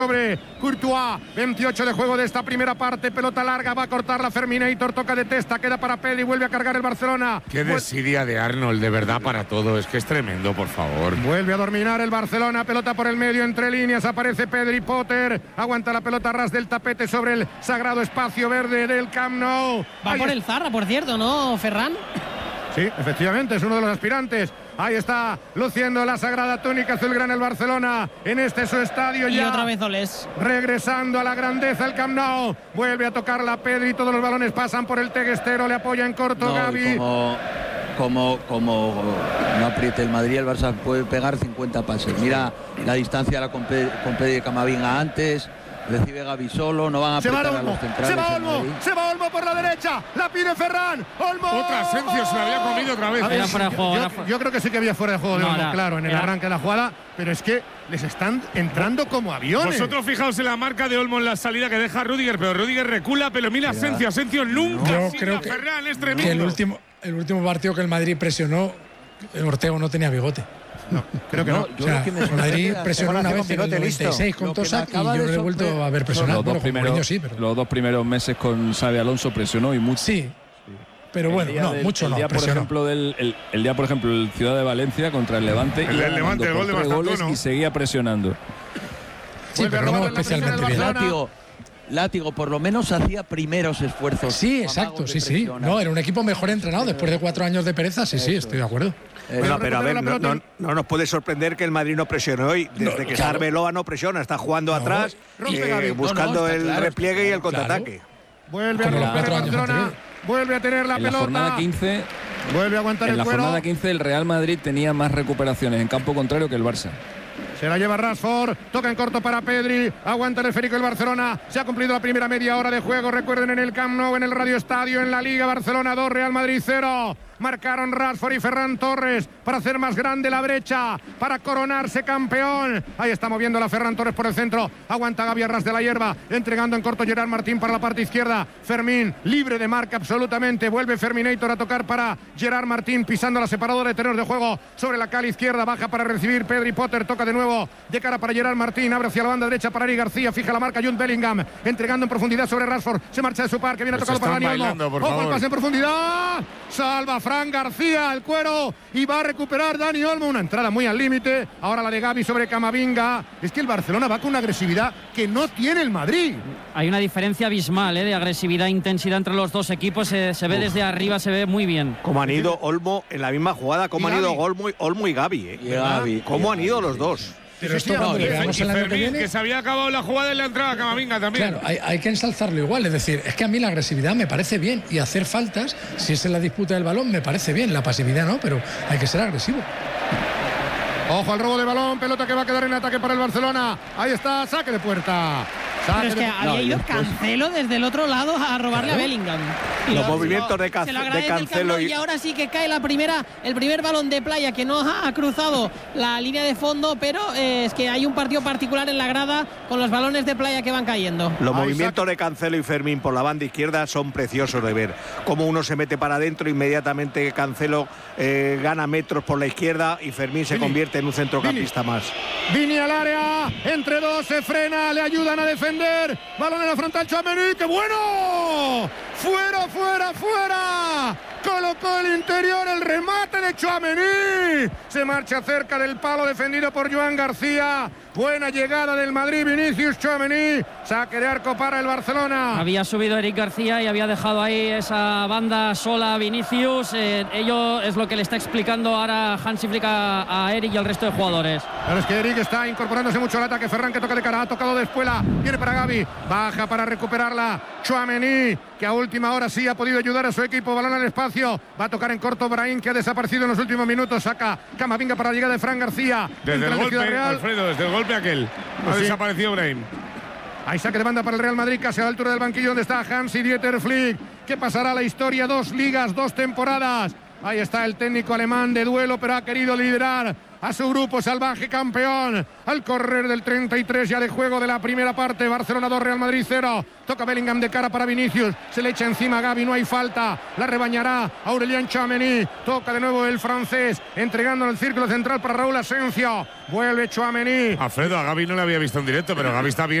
sobre Courtois. 28 de juego de esta primera parte. Pelota larga, va a cortar la Ferminator, toca de testa, queda para Pedri, vuelve a cargar el Barcelona. Qué desidia de Arnold, de verdad, para todo. Es que es tremendo, por favor. Vuelve a dominar el Barcelona, pelota por el medio, entre líneas, aparece Pedri. Potter aguanta la pelota a ras del tapete sobre el sagrado espacio verde del Camp Nou. Va por el Zarra, por cierto, ¿no, Ferran? Sí, efectivamente, es uno de los aspirantes. Ahí está, luciendo la sagrada túnica azulgrana el Barcelona en este su estadio ya. Y otra vez Oles. Regresando a la grandeza el Camp Nou. Vuelve a tocar la Pedri, todos los balones pasan por el teguestero, le apoya en corto Gavi. Como no apriete el Madrid, el Barça puede pegar 50 pases. Mira la distancia con Pedri y Camavinga antes. Recibe Gavi solo, no van a apretar a los centrales. Se va Olmo por la derecha, la pide Ferran. Olmo. Otra Asensio se la había comido otra vez. Era fuera de juego, yo creo que sí que había fuera de juego de Olmo, claro, en el arranque de la jugada, pero es que les están entrando como aviones. Vosotros fijaos en la marca de Olmo en la salida que deja Rüdiger, pero Rüdiger recula, pero mira Asensio nunca. Yo creo Ferran es tremendo. Que el último partido que el Madrid presionó, Ortega no tenía bigote. No, creo que no. O sea, el Madrid presionó una vez en el 96 con Tosak y yo no le he vuelto a ver presionar. Los dos primeros meses con Xabi Alonso presionó y mucho. Sí, pero bueno, mucho no. Por ejemplo, el día, por ejemplo, el Ciudad de Valencia contra el Levante. El del Levante, el gol de Mastantuono. Y seguía presionando. Sí, pero no especialmente bien. Látigo, por lo menos hacía primeros esfuerzos. Sí, exacto, sí. No, era un equipo mejor entrenado después de 4 años de pereza. Sí, estoy de acuerdo. Bueno, pero a ver, no nos puede sorprender que el Madrid no presione hoy. Desde que Arbeloa no presiona, está jugando atrás, buscando el repliegue y el contraataque. Vuelve a romper el Barcelona, vuelve a tener la pelota. En la jornada 15, vuelve a aguantar el cuero. En la jornada 15 el Real Madrid tenía más recuperaciones en campo contrario que el Barça. Se la lleva Rashford, toca en corto para Pedri, aguanta el esférico el Barcelona, se ha cumplido la primera media hora de juego, recuerden en el Camp Nou, en el Radio Estadio, en la Liga, Barcelona 2, Real Madrid 0. Marcaron Rashford y Ferran Torres para hacer más grande la brecha, para coronarse campeón. Ahí está moviendo la Ferran Torres por el centro, aguanta Gavi a ras de la hierba, entregando en corto Gerard Martín para la parte izquierda. Fermín, libre de marca absolutamente, vuelve Ferminator a tocar para Gerard Martín, pisando la separadora de terrenos de juego sobre la cala izquierda, baja para recibir Pedri. Potter, toca de nuevo de cara para Gerard Martín, abre hacia la banda derecha para Eric García, fija la marca Jude Bellingham, entregando en profundidad sobre Rashford, se marcha de su par, que viene a tocarlo para Dani Olmo. Ojo el pase en profundidad, salva Fran García el cuero y va a recuperar Dani Olmo, una entrada muy al límite. Ahora la de Gavi sobre Camavinga. Es que el Barcelona va con una agresividad que no tiene el Madrid. Hay una diferencia abismal de agresividad e intensidad entre los dos equipos, se ve desde arriba, se ve muy bien. Cómo han ido Olmo en la misma jugada, cómo han ido Olmo y Gavi. Cómo han ido los dos. Pero esto cuando le veamos el año que viene, que se había acabado la jugada y la entrada a Camavinga también. Claro, hay que ensalzarlo igual. Es decir, es que a mí la agresividad me parece bien y hacer faltas, si es en la disputa del balón, me parece bien. La pasividad no, pero hay que ser agresivo. Ojo al robo de balón, pelota que va a quedar en ataque para el Barcelona. Ahí está, saque de puerta. Pero es que había ido Cancelo desde el otro lado a robarle a Bellingham. Los movimientos de Cancelo y ahora sí que cae el primer balón de Playa, que no ha cruzado la línea de fondo, pero es que hay un partido particular en la grada con los balones de Playa que van cayendo. Los movimientos de Cancelo y Fermín por la banda izquierda son preciosos de ver. Como uno se mete para adentro, inmediatamente Cancelo gana metros por la izquierda y Fermín se convierte en un centrocampista más. Vini al área, entre dos se frena, le ayudan a defender. Balón en la frontal, Tchouaméni, ¡qué bueno! ¡Fuera! Colocó el interior, el remate de Tchouaméni. Se marcha cerca del palo defendido por Joan García. Buena llegada del Madrid, Vinicius Tchouaméni. Saque de arco para el Barcelona. Había subido Eric García y había dejado ahí esa banda sola a Vinicius. Ello es lo que le está explicando ahora Hansi Flick a Eric y al resto de jugadores. Pero es que Eric está incorporándose mucho al ataque. Ferran, que toca de cara, ha tocado de espuela. Viene para Gavi, baja para recuperarla Tchouaméni, que a última hora sí ha podido ayudar a su equipo. Balón al espacio, va a tocar en corto Brahim, que ha desaparecido en los últimos minutos. Saca Camavinga para la llegada de Fran García. Desde el golpe, Alfredo, desde el golpe aquel ha desaparecido Brahim. Hay saque de banda para el Real Madrid, casi a la altura del banquillo donde está Hansi-Dieter Flick. ¿Qué pasará a la historia? 2 ligas, 2 temporadas. Ahí está el técnico alemán de duelo, pero ha querido liderar a su grupo salvaje campeón. Al correr del 33 ya de juego de la primera parte. Barcelona 2, Real Madrid 0. Toca Bellingham de cara para Vinicius. Se le echa encima a Gavi, no hay falta. La rebañará Aurélien Tchouaméni. Toca de nuevo el francés, entregando en el círculo central para Raúl Asensio. Vuelve Tchouaméni. Alfredo, a Gavi no le había visto en directo, pero Gavi está bien.